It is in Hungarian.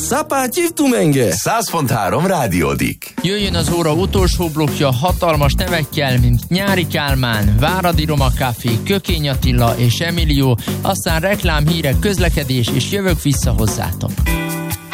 Szapátyív tumenge! 100.3 Rádiódik. Jöjjön az óra utolsó blokja hatalmas nevekkel, mint Nyári Kálmán, Váradi Roma Café, Kökény Attila és Emilio, aztán reklámhírek, közlekedés, és jövök vissza hozzátok.